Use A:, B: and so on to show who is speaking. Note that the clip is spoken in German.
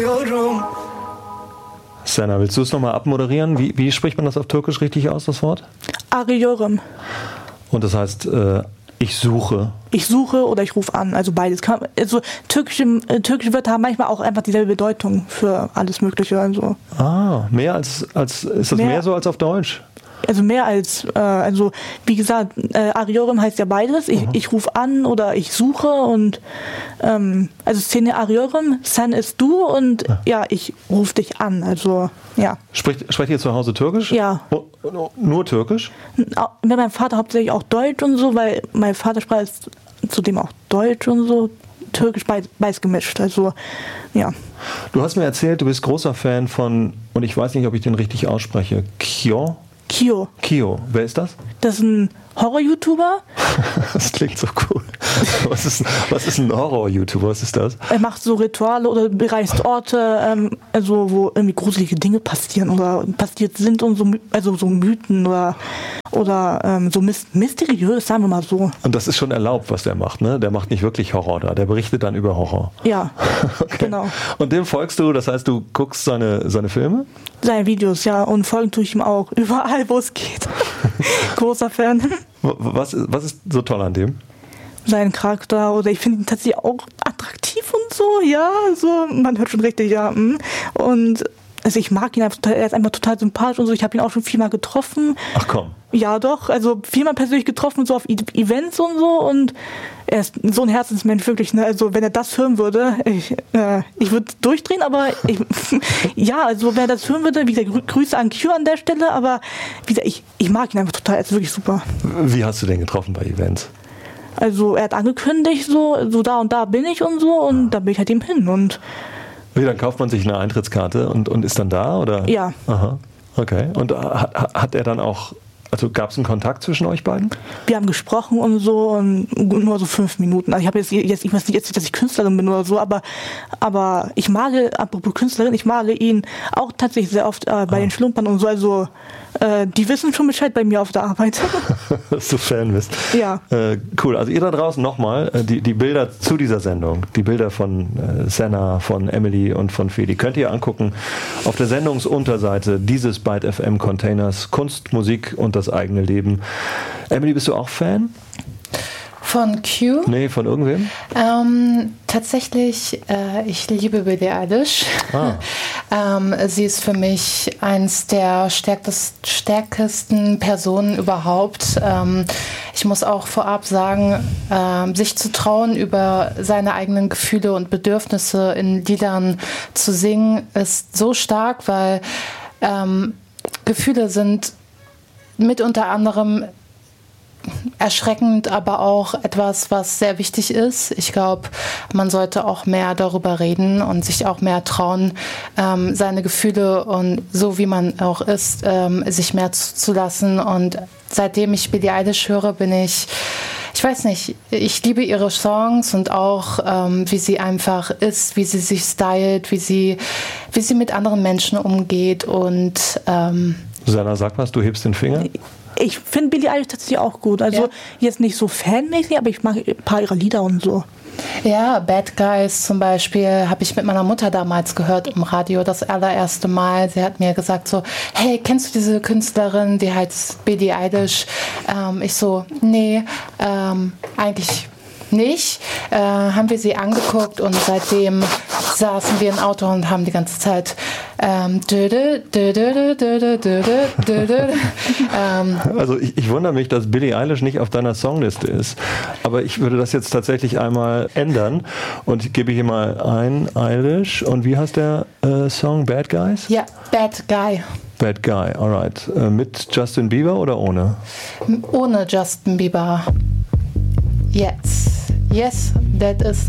A: Senna, willst du es nochmal abmoderieren? Wie spricht man das auf Türkisch richtig aus, das Wort?
B: Arıyorum.
A: Und das heißt, ich suche.
B: Ich suche oder ich rufe an, also beides. Also türkische Wörter haben manchmal auch einfach dieselbe Bedeutung für alles Mögliche. Also.
A: Mehr als ist das mehr so als auf Deutsch?
B: Also mehr als, also wie gesagt, Arıyorum heißt ja beides. Ich rufe an oder ich suche und also Seni arıyorum, sen ist du und ja, ich rufe dich an. Also ja.
A: Sprecht ihr zu Hause Türkisch?
B: Ja.
A: Nur Türkisch?
B: Mit meinem Vater hauptsächlich auch Deutsch und so, weil mein Vater spricht zudem auch Deutsch und so. Türkisch beides gemischt, also ja. Du
A: hast mir erzählt, du bist großer Fan von, und ich weiß nicht, ob ich den richtig ausspreche, Kyo. Wer ist das?
B: Das ist ein Horror-YouTuber.
A: Das klingt so cool. Was ist ein Horror-YouTuber? Was ist das?
B: Er macht so Rituale oder bereist Orte, also wo irgendwie gruselige Dinge passieren oder passiert sind und so, also so Mythen oder so mysteriös, sagen wir mal so.
A: Und das ist schon erlaubt, was der macht, ne? Der macht nicht wirklich Horror da, der berichtet dann über Horror.
B: Ja, okay. Genau.
A: Und dem folgst du, das heißt, du guckst seine Filme?
B: Seine Videos, ja, und folgen tue ich ihm auch, überall, wo es geht. Großer Fan.
A: Was ist so toll an dem?
B: Sein Charakter, oder ich finde ihn tatsächlich auch attraktiv und so, ja, so, man hört schon richtig, ja. Und also ich mag ihn einfach total, er ist einfach total sympathisch und so, ich habe ihn auch schon 4-mal getroffen.
A: Ach komm.
B: Ja doch, also 4-mal persönlich getroffen, so auf Events und so, und er ist so ein Herzensmensch, wirklich, ne, also wenn er das filmen würde, ich würde durchdrehen, aber ja, also wenn er das filmen würde, wie gesagt, Grüße an Q an der Stelle, aber wie gesagt, ich mag ihn einfach total, er ist wirklich super.
A: Wie hast du den getroffen bei Events?
B: Also er hat angekündigt, so da und da bin ich und so, und da bin ich halt eben hin und
A: wie, dann kauft man sich eine Eintrittskarte und ist dann da, oder?
B: Ja.
A: Aha, okay. Und hat er dann auch, also gab es einen Kontakt zwischen euch beiden?
B: Wir haben gesprochen und so, und nur so 5 Minuten. Also ich habe jetzt ich weiß nicht, dass ich Künstlerin bin oder so, aber ich male, apropos Künstlerin, ich male ihn auch tatsächlich sehr oft bei den Schlumpern und so, also die wissen schon Bescheid bei mir auf der Arbeit.
A: Dass du Fan bist.
B: Ja.
A: Cool. Also ihr da draußen nochmal, die Bilder zu dieser Sendung, die Bilder von Senna, von Emily und von Feli, könnt ihr angucken auf der Sendungsunterseite dieses Byte FM Containers Kunst, Musik und das eigene Leben. Emily, bist du auch Fan?
C: Von Q?
A: Nee, von irgendwem?
C: Tatsächlich, ich liebe Billie Eilish. Sie ist für mich eins der stärksten Personen überhaupt. Ich muss auch vorab sagen, sich zu trauen, über seine eigenen Gefühle und Bedürfnisse in Liedern zu singen, ist so stark, weil Gefühle sind mit unter anderem erschreckend, aber auch etwas, was sehr wichtig ist. Ich glaube, man sollte auch mehr darüber reden und sich auch mehr trauen, seine Gefühle und so wie man auch ist, sich mehr zuzulassen. Und seitdem ich Billie Eilish höre, bin ich weiß nicht, ich liebe ihre Songs und auch wie sie einfach ist, wie sie sich stylt, wie sie mit anderen Menschen umgeht. Und
A: Susanna, sag was, du hebst den Finger.
B: Ich finde Billie Eilish tatsächlich auch gut. Also jetzt nicht so fanmäßig, aber ich mag ein paar ihrer Lieder und so.
C: Ja, Bad Guys zum Beispiel habe ich mit meiner Mutter damals gehört im Radio das allererste Mal. Sie hat mir gesagt so, hey, kennst du diese Künstlerin, die heißt Billie Eilish? Ich so, nee, eigentlich nicht. Haben wir sie angeguckt und seitdem saßen wir im Auto und haben die ganze Zeit
A: also ich wundere mich, dass Billie Eilish nicht auf deiner Songliste ist, aber ich würde das jetzt tatsächlich einmal ändern und ich gebe hier mal ein Eilish und wie heißt der Song? Bad Guys?
C: Ja, Bad Guy.
A: Bad Guy, alright. Mit Justin Bieber oder ohne?
C: Ohne Justin Bieber. Yes, that is